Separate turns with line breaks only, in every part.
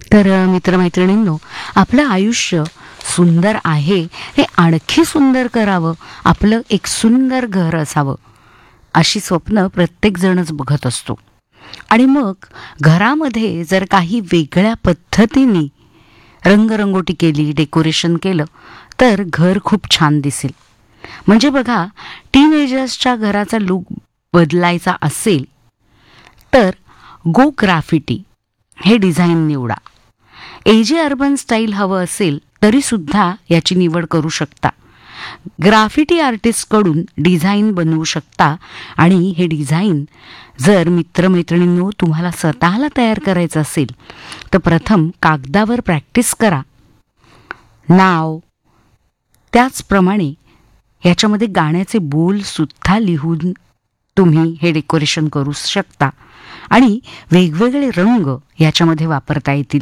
तर मित्रमैत्रिणींनो, आपलं आयुष्य सुंदर आहे हे आणखी सुंदर करावं, आपलं एक सुंदर घर असावं, अशी स्वप्न प्रत्येकजणच बघत असतो. आणि मग घरामध्ये जर काही वेगळ्या पद्धतीने रंगरंगोटी केली, डेकोरेशन केलं, तर घर खूप छान दिसेल. म्हणजे बघा, टीनेजर्सच्या घराचा लूक बदलायचा असेल तर गो ग्राफिटी हे डिझाईन निवडा. एजे अर्बन स्टाईल हवं असेल तरीसुद्धा याची निवड करू शकता. ग्राफिटी आर्टिस्टकडून डिझाईन बनवू शकता. आणि हे डिझाईन जर मित्रमैत्रिणींनो तुम्हाला स्वतःला तयार करायचं असेल तर प्रथम कागदावर प्रॅक्टिस करा. नाव, त्याचप्रमाणे याच्यामध्ये गाण्याचे बोलसुद्धा लिहून तुम्ही हे डेकोरेशन करू शकता. आणि वेगवेगळे रंग याच्यामध्ये वापरता येतील.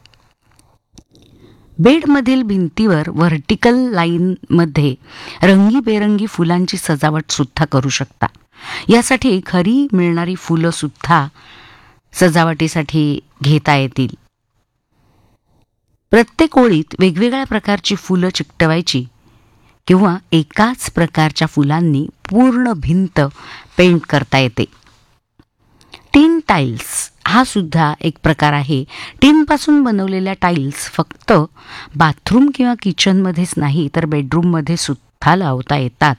बेडमधील भिंतीवर व्हर्टिकल लाईनमध्ये रंगीबेरंगी फुलांची सजावट सुद्धा करू शकता. यासाठी खरी मिळणारी फुलं सुद्धा सजावटीसाठी घेता येतील. प्रत्येक ओळीत वेगवेगळ्या प्रकारची फुलं चिकटवायची किंवा एकाच प्रकारच्या फुलांनी पूर्ण भिंत पेंट करता येते. टीन टाईल्स हा सुद्धा एक प्रकार आहे. टीनपासून बनवलेल्या टाईल्स फक्त बाथरूम किंवा किचनमध्येच नाही तर बेडरूममध्ये सुद्धा लावता येतात.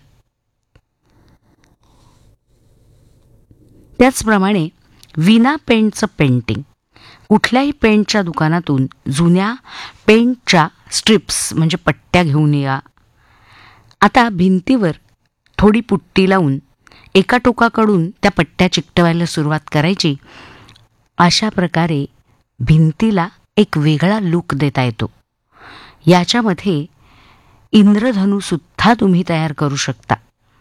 त्याचप्रमाणे विना पेंटचं पेंटिंग. कुठल्याही पेंटच्या दुकानातून जुन्या पेंटच्या स्ट्रिप्स म्हणजे पट्ट्या घेऊन या. आता भिंतीवर थोडी पुट्टी लावून एका टोकाकडून त्या पट्ट्या चिकटवायला सुरुवात करायची. अशा प्रकारे भिंतीला एक वेगळा लूक देता येतो. याच्यामध्ये इंद्रधनुसुद्धा तुम्ही तयार करू शकता.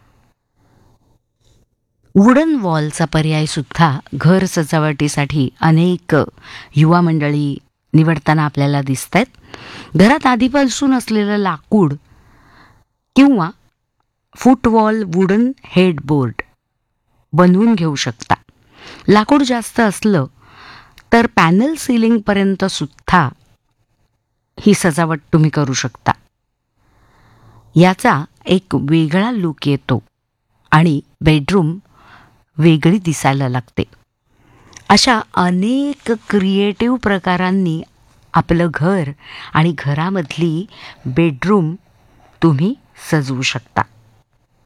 वुडन वॉलचा पर्याय सुद्धा घर सजावटीसाठी अनेक युवा मंडळी निवडताना आपल्याला दिसत आहेत. घरात आधीपासून असलेलं लाकूड किंवा फुटवॉल वुडन हेडबोर्ड बनवून घेऊ शकता. लाकूड जास्त असलं तर पॅनल सिलिंगपर्यंत सुद्धा ही सजावट तुम्ही करू शकता. याचा एक वेगळा लूक येतो आणि बेडरूम वेगळी दिसायला लागते. अशा अनेक क्रिएटिव्ह प्रकारांनी आपलं घर आणि घरामधली बेडरूम तुम्ही सजवू शकता.